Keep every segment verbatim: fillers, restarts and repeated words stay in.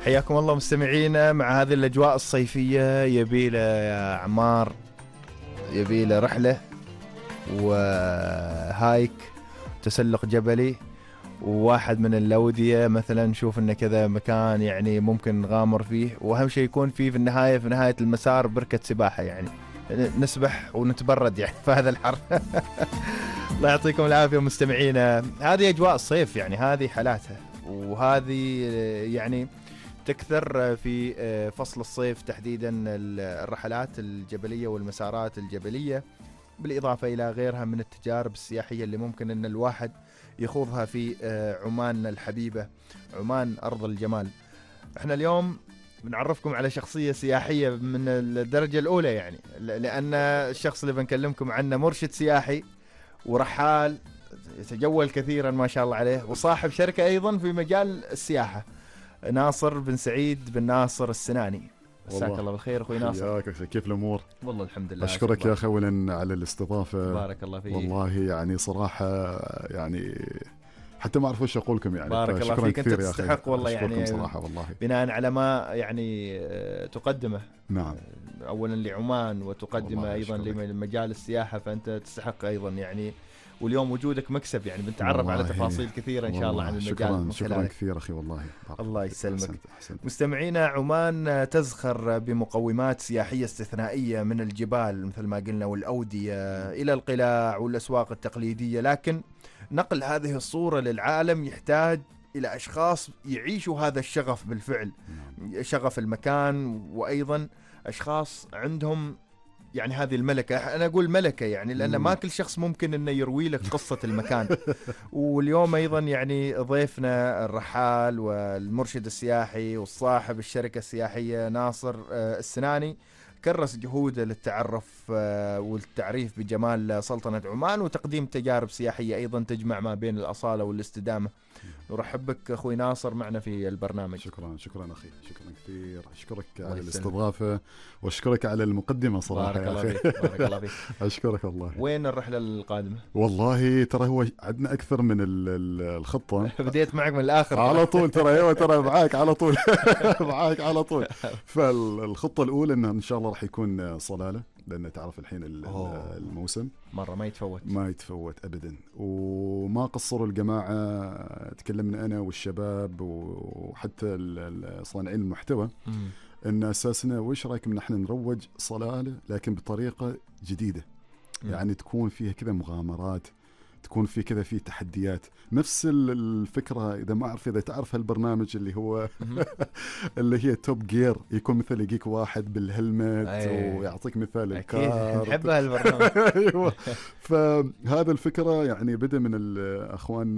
حياكم الله مستمعينا مع هذه الأجواء الصيفية. يبيله يا عمار، يبيله رحلة وهايك تسلق جبلي، وواحد من الأودية مثلا نشوف إنه كذا مكان يعني ممكن نغامر فيه، وأهم شيء يكون فيه في النهاية في نهاية المسار بركة سباحة، يعني نسبح ونتبرد يعني في هذا الحر. الله يعطيكم العافية مستمعينا. هذه أجواء الصيف، يعني هذه حالاتها، وهذه يعني تكثر في فصل الصيف تحديدا الرحلات الجبلية والمسارات الجبلية، بالإضافة إلى غيرها من التجارب السياحية اللي ممكن أن الواحد يخوضها في عمان الحبيبة، عمان أرض الجمال. احنا اليوم بنعرفكم على شخصية سياحية من الدرجة الأولى، يعني لأن الشخص اللي بنكلمكم عنه مرشد سياحي ورحال يتجول كثيرا ما شاء الله عليه، وصاحب شركة أيضا في مجال السياحة، ناصر بن سعيد بن ناصر السناني. مساك الله بالخير اخوي ناصر. حياك اخي، كيف الامور؟ والله الحمد لله. اشكرك يا اخي اولا على الاستضافه. بارك الله فيك. والله يعني صراحه يعني حتى ما اعرف وش اقول لكم، يعني بارك الله فيك، انت تستحق والله، يعني صراحه والله بناء على ما يعني تقدمه. نعم، اولا لعمان وتقدمه ايضا لمجال السياحه، فانت تستحق ايضا يعني، واليوم وجودك مكسب، يعني بنتعرف على تفاصيل كثيرة إن شاء الله عن المجال. شكرا شكرا كثير أخي والله. الله يسلمك. مستمعينا، عمان تزخر بمقومات سياحية استثنائية، من الجبال مثل ما قلنا والأودية إلى القلاع والأسواق التقليدية، لكن نقل هذه الصورة للعالم يحتاج إلى أشخاص يعيشوا هذا الشغف بالفعل، شغف المكان، وأيضا أشخاص عندهم يعني هذه الملكة. أنا أقول ملكة يعني لأن ما كل شخص ممكن أنه يروي لك قصة المكان. واليوم أيضا يعني ضيفنا الرحال والمرشد السياحي والصاحب الشركة السياحية ناصر السناني كرس جهوده للتعرف والتعريف بجمال سلطنة عمان، وتقديم تجارب سياحية أيضا تجمع ما بين الأصالة والاستدامة. نرحب بك أخوي ناصر معنا في البرنامج. شكرا شكرا أخي، شكرا كثير. أشكرك على الاستضافة وأشكرك على المقدمة صراحة. بارك الله فيك. بارك الله فيك. أشكرك الله. وين الرحلة القادمة؟ والله ترى هو عندنا أكثر من الخطة. بديت معك من الآخر على طول ترى. أيوة ترى معاك على طول. معاك على طول. فالخطة الأولى إن إن شاء الله راح يكون صلالة، لأن تعرف الحين الموسم مرة ما يتفوت ما يتفوت أبدا، وما قصروا الجماعة. تكلمنا أنا والشباب وحتى صانعين المحتوى مم. إن أساسنا وإيش رأيكم نحن نروج صلالة لكن بطريقة جديدة، مم. يعني تكون فيها كذا مغامرات، تكون في كذا في تحديات. نفس الفكرة إذا ما أعرف إذا تعرف هالبرنامج اللي هو اللي هي توب جير، يكون مثل يجيك واحد بالهلمت أيه. ويعطيك مثال أكيد الكار. نحب هالبرنامج. أيوة. فهذا الفكرة يعني بدأ من الأخوان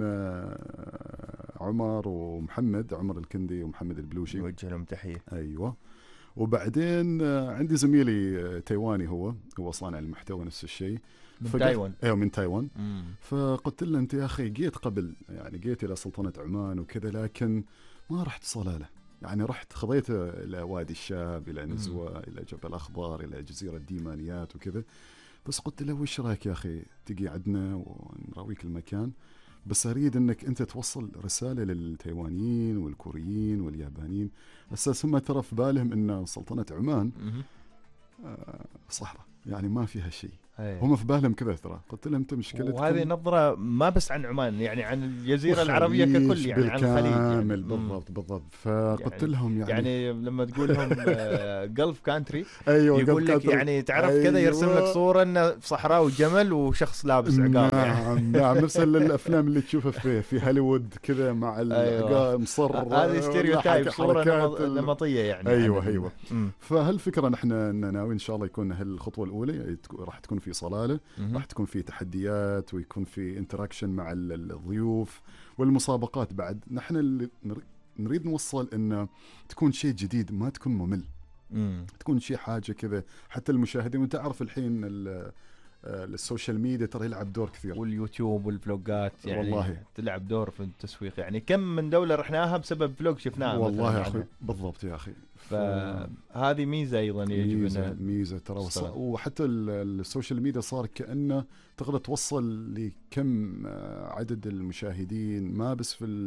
عمر ومحمد، عمر الكندي ومحمد البلوشي، نوجه لهم تحية. أيوة. وبعدين عندي زميلي تايواني، هو هو صانع المحتوى نفس الشيء من تايوان. ايوه من تايوان. مم. فقلت له انت يا اخي جيت قبل، يعني جيت الى سلطنة عمان وكذا، لكن ما رحت صلالة، يعني رحت خضيت الى وادي الشاب، الى نزوة، مم. الى جبل اخضر، الى جزيرة ديمانيات وكذا. بس قلت له وش رايك يا اخي تجي عندنا ونراويك المكان، بس اريد انك انت توصل رسالة للتايوانيين والكوريين واليابانيين، اساس هم ترى في بالهم ان سلطنة عمان آه صحراء، يعني ما فيها شيء. أيه. هم في بالهم كذا ترى. قلت لهم انت مشكلتكم، وهذه نظرة ما بس عن عمان، يعني عن الجزيرة العربية ككل، يعني عن الخليج يعني. بالضبط بالضبط. فقلت يعني لهم يعني يعني لما تقول لهم جلف كانتري، أيوة يقول لك يعني تعرف أيوة. كذا يرسم لك صورة انه صحراء وجمل وشخص لابس عقاب. نعم يعني. نعم. نفس الافلام اللي تشوفها في في هوليوود كذا مع العقاب أيوة. مصر. هذه ستيريوتايب، صورة نمطية يعني. ايوه ايوه. فهالفكرة نحن ناوي ان شاء الله يكون هالخطوة الاولى راح تكون في صلالة، راح تكون في تحديات ويكون في انتراكشن مع الضيوف والمسابقات. بعد نحن اللي نريد نوصل انه تكون شيء جديد، ما تكون ممل. مم. تكون شيء حاجة كذا حتى المشاهدين. وانت عارف الحين السوشيال ميديا ترى يلعب دور كثير، واليوتيوب والفلوجات يعني والله تلعب دور في التسويق. يعني كم من دولة رحناها بسبب فلوج شفناها والله يا أخي. بالضبط يا أخي. فهذه ميزة أيضا يجب ميزة, ميزة ترى. وحتى السوشيال ميديا صار كأنه تقدر توصل لكم عدد المشاهدين، ما بس في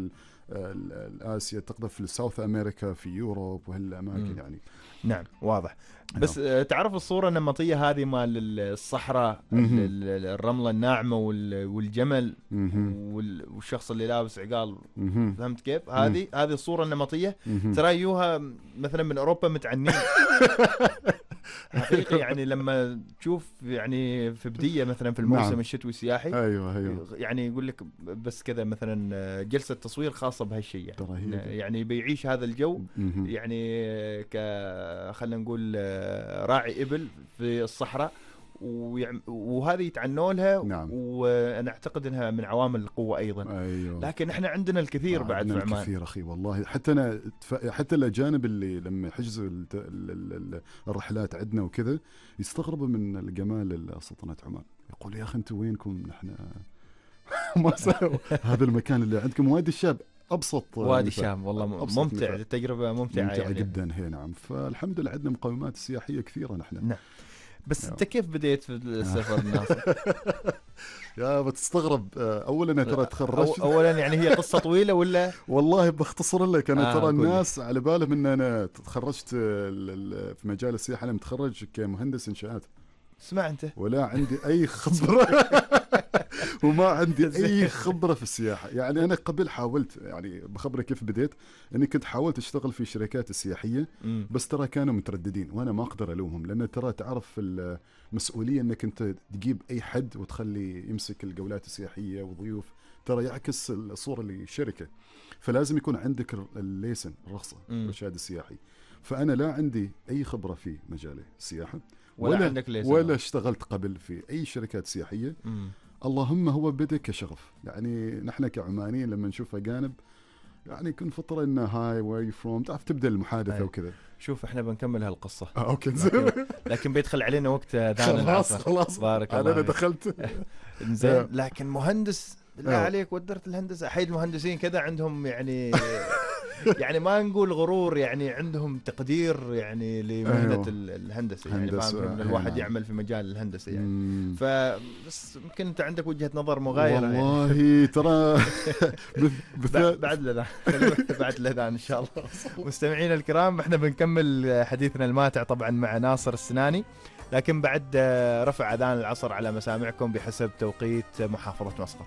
الآسيا، تقدر في الساوث أمريكا، في يوروب وهالأماكن يعني. نعم واضح. بس نعم. تعرف الصورة النمطية هذه مال الصحراء، الرملة الناعمة والجمل والشخص اللي لابس عقال، فهمت كيف؟ هذه هذه الصورة النمطية ترى يوها مثلا من أوروبا متعنين حقيقي. يعني لما تشوف يعني في بدية مثلا في الموسم نعم. الشتوي السياحي أيوه أيوه يعني يقول لك بس كذا مثلا جلسة تصوير خاصة بهالشيء يعني, يعني بيعيش هذا الجو يعني ك خلينا نقول راعي إبل في الصحراء، وهذه يتعنوا لها نعم. وانا اعتقد انها من عوامل القوه ايضا. أيوه. لكن احنا عندنا الكثير آه بعد في عمان. الكثير اخي والله. حتى انا حتى الاجانب اللي لما يحجزوا الرحلات عندنا وكذا يستغربوا من الجمال سلطنه عمان، يقول يا اخي انتم وينكم؟ نحن ما هذا المكان اللي عندكم وادي الشاب ابسط وادي الشام والله ممتع، التجربه ممتعه ممتعه يعني. جدا هي نعم. فالحمد لله عندنا مقومات سياحيه كثيره نحن. نعم. بس انت كيف بديت في السفر ناصر؟ يا بتستغرب. اولا انا ترى تخرجت. اولا يعني هي قصه طويله ولا؟ والله بختصر لك انا. آه ترى الناس على بالهم ان انا تخرجت في مجال السياحه. انا متخرج كمهندس انشاءات. اسمع انت، ولا عندي اي خبره وما عندي اي خبره في السياحه. يعني انا قبل حاولت، يعني بخبرك كيف بديت، اني كنت حاولت اشتغل في شركات السياحيه بس ترى كانوا مترددين وانا ما اقدر الومهم، لان ترى تعرف المسؤوليه انك انت تجيب اي حد وتخلي يمسك الجولات السياحيه وضيوف، ترى يعكس الصوره للشركه. فلازم يكون عندك الليسن، الرخصه، الارشاد السياحي. فانا لا عندي اي خبره في مجال السياحه ولا, ولا عندك ليسن ولا اشتغلت قبل في اي شركات سياحيه. مم. اللهم هو بدأ كشغف. يعني نحن كعمانيين لما نشوف أجانب يعني كن فترة إنه هاي وير فروم، تعرف تبدأ المحادثة وكذا. شوف احنا بنكمل هالقصة. آه أوكي. لكن, لكن بيدخل علينا وقت ذان العصر. خلاص خلاص بارك الله. أنا دخلت. زين. لكن مهندس بالله عليك ودرت الهندسة. أحيد المهندسين كذا عندهم يعني يعني ما نقول غرور، يعني عندهم تقدير يعني لمهنة أيوه. الهندسة يعني فاهم، الواحد يعمل في مجال الهندسة يعني. فبس يمكن أنت عندك وجهة نظر مغايرة والله يعني. ترى بعد لذا بعد لذا إن شاء الله. مستمعين الكرام احنا بنكمل حديثنا الماتع طبعا مع ناصر السناني، لكن بعد رفع أذان العصر على مسامعكم بحسب توقيت محافظة مسقط.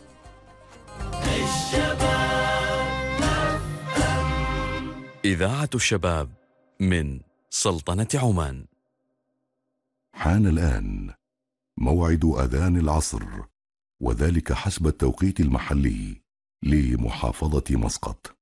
إذاعة الشباب من سلطنة عمان. حان الآن موعد أذان العصر، وذلك حسب التوقيت المحلي لمحافظة مسقط.